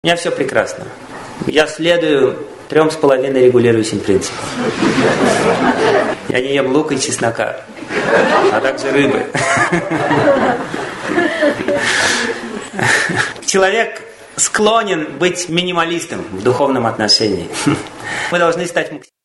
У меня все прекрасно. Я следую 3,5 регулирующим принципам. Я не ем лука и чеснока, а также рыбы. Человек склонен быть минималистом в духовном отношении. Мы должны стать максималистами.